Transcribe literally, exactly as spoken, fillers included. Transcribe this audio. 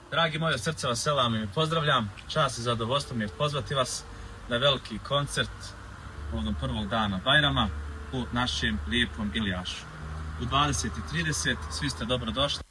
Dragi moji, od srca vas selam i pozdravljam. Čast i zadovoljstvo mi je pozvati vas na veliki koncert povodom prvog dana Bajrama u našem lijepom Ilijašu. U dvadeset i trideset svi ste dobro došli.